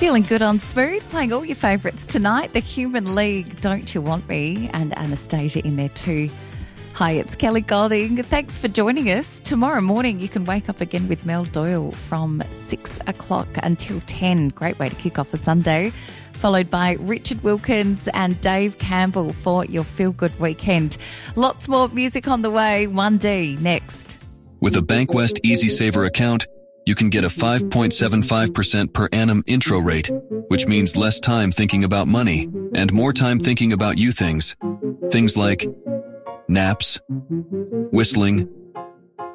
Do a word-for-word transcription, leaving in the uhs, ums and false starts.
Feeling good on Smooth, playing all your favourites tonight. The Human League, Don't You Want Me, and Anastasia in there too. Hi, it's Kelly Golding. Thanks for joining us. Tomorrow morning you can wake up again with Mel Doyle from six o'clock until ten. Great way to kick off a Sunday. Followed by Richard Wilkins and Dave Campbell for your feel-good weekend. Lots more music on the way. one D next. With a Bankwest Easy Saver account, you can get a five point seven five percent per annum intro rate, which means less time thinking about money and more time thinking about you things. Things like naps, whistling,